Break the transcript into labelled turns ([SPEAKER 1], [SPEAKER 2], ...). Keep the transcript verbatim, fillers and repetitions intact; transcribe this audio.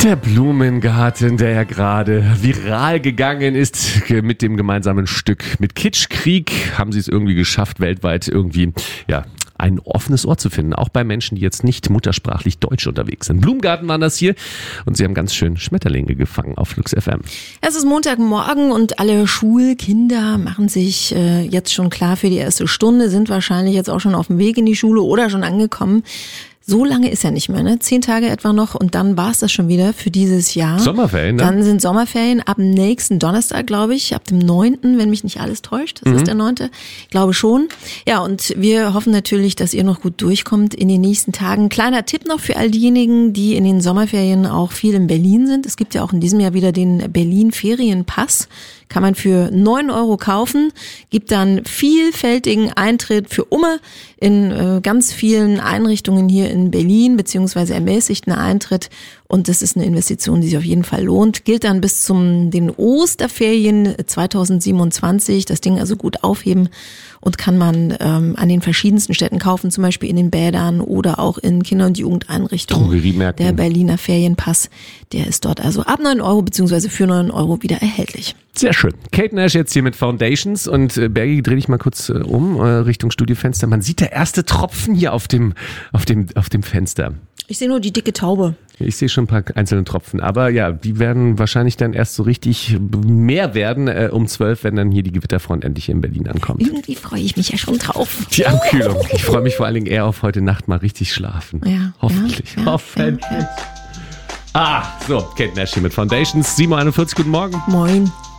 [SPEAKER 1] Der Blumengarten, der ja gerade viral gegangen ist mit dem gemeinsamen Stück mit Kitschkrieg, haben sie es irgendwie geschafft, weltweit irgendwie, ja, ein offenes Ohr zu finden, auch bei Menschen, die jetzt nicht muttersprachlich Deutsch unterwegs sind. Blumengarten waren das hier und sie haben ganz schön Schmetterlinge gefangen auf Flux F M.
[SPEAKER 2] Es ist Montagmorgen und alle Schulkinder machen sich äh, jetzt schon klar für die erste Stunde, sind wahrscheinlich jetzt auch schon auf dem Weg in die Schule oder schon angekommen. So lange ist ja nicht mehr, ne? Zehn Tage etwa noch und dann war's das schon wieder für dieses Jahr.
[SPEAKER 1] Sommerferien, ne?
[SPEAKER 2] Dann sind Sommerferien ab dem nächsten Donnerstag, glaube ich, ab dem neunten, wenn mich nicht alles täuscht. Das mhm. ist der neunte, glaube schon. Ja, und wir hoffen natürlich, dass ihr noch gut durchkommt in den nächsten Tagen. Kleiner Tipp noch für all diejenigen, die in den Sommerferien auch viel in Berlin sind. Es gibt ja auch in diesem Jahr wieder den Berlin-Ferienpass. Kann man für neun Euro kaufen, gibt dann vielfältigen Eintritt für Umme in äh, ganz vielen Einrichtungen hier in Berlin, beziehungsweise ermäßigten Eintritt. Und das ist eine Investition, die sich auf jeden Fall lohnt. Gilt dann bis zum den Osterferien zweitausendsiebenundzwanzig. Das Ding also gut aufheben und kann man ähm, an den verschiedensten Städten kaufen, zum Beispiel in den Bädern oder auch in Kinder- und Jugendeinrichtungen.
[SPEAKER 1] Drogeriemärkten.
[SPEAKER 2] Der Berliner Ferienpass, der ist dort also ab neun Euro beziehungsweise für neun Euro wieder erhältlich.
[SPEAKER 1] Sehr schön. Kate Nash jetzt hier mit Foundations und äh, Bergi, dreh dich mal kurz äh, um äh, Richtung Studiofenster. Man sieht der erste Tropfen hier auf dem auf dem auf dem Fenster.
[SPEAKER 2] Ich sehe nur die dicke Taube.
[SPEAKER 1] Ich sehe schon ein paar einzelne Tropfen, aber ja, die werden wahrscheinlich dann erst so richtig mehr werden äh, um zwölf, wenn dann hier die Gewitterfront endlich hier in Berlin ankommt.
[SPEAKER 2] Irgendwie freue ich mich ja schon drauf.
[SPEAKER 1] Die Abkühlung. Ich freue mich vor allen Dingen eher auf heute Nacht mal richtig schlafen.
[SPEAKER 2] Ja,
[SPEAKER 1] hoffentlich.
[SPEAKER 2] Ja, ja,
[SPEAKER 1] hoffentlich.
[SPEAKER 2] Ja, ja.
[SPEAKER 1] Ah, so, Kate Nash hier mit Foundations. sieben Uhr einundvierzig, guten Morgen.
[SPEAKER 2] Moin.